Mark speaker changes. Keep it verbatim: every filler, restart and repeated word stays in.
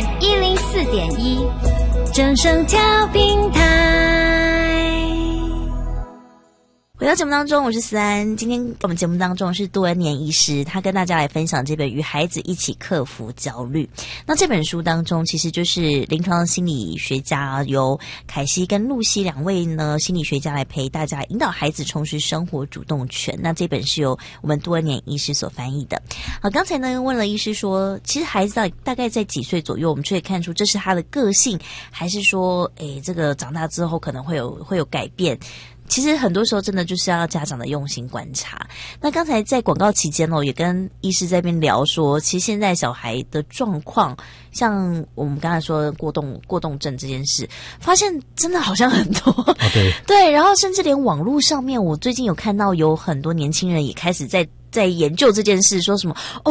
Speaker 1: 一零四点一，正声调频台。
Speaker 2: 回到节目当中，我是思安。今天我们节目当中是杜恩年医师，他跟大家来分享这本《与孩子一起克服焦虑》。那这本书当中，其实就是临床心理学家由凯西跟露西两位呢心理学家来陪大家引导孩子重拾生活主动权。那这本是由我们杜恩年医师所翻译的。好，刚才呢问了医师说，其实孩子大大概在几岁左右，我们就可以看出这是他的个性，还是说，诶，这个长大之后可能会有会有改变？其实很多时候真的就是要家长的用心观察。那刚才在广告期间哦，也跟医师在那边聊说，其实现在小孩的状况，像我们刚才说过动过动症这件事，发现真的好像很多。
Speaker 3: 哦、对
Speaker 2: 对，然后甚至连网络上面，我最近有看到有很多年轻人也开始在在研究这件事，说什么哦。